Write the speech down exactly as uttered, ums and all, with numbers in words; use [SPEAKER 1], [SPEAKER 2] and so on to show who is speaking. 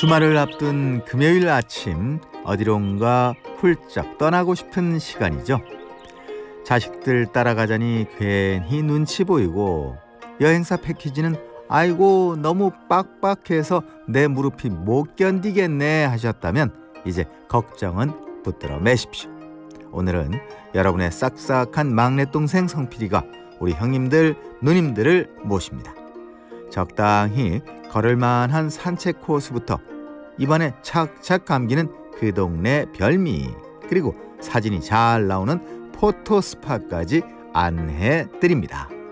[SPEAKER 1] 주말을 앞둔 금요일 아침, 어디론가 훌쩍 떠나고 싶은 시간이죠. 자식들 따라가자니 괜히 눈치 보이고, 여행사 패키지는 아이고 너무 빡빡해서 내 무릎이 못 견디겠네 하셨다면 이제 걱정은 붙들어 매십시오. 오늘은 여러분의 싹싹한 막내동생 성필이가 우리 형님들, 누님들을 모십니다. 적당히 걸을만한 산책 코스부터 입안에 착착 감기는 그 동네 별미, 그리고 사진이 잘 나오는 포토 스팟까지 안내해 드립니다.